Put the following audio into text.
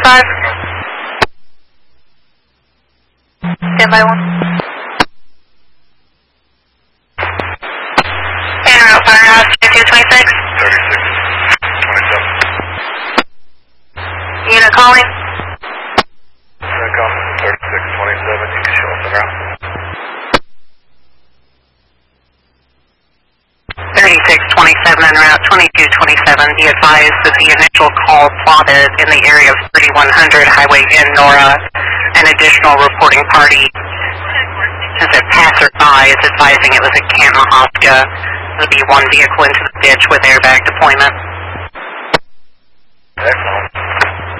5. Stand by 1. En route, Firehouse 2226. 3627. Unit calling. Come 3627, you can show us around. 3627 en route 2227. Be advised that the initial call plotted in the area of 3100 Highway N Nora. An additional reporting party as a passerby is advising it was at Camp Mahaska. There'll be one vehicle into the ditch with airbag deployment. Excellent.